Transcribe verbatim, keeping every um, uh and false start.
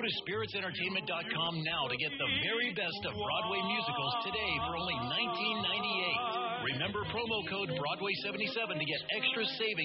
to spirits entertainment dot com now to get the very best of Broadway musicals today for only nineteen ninety-eight. Remember promo code Broadway seventy-seven to get extra savings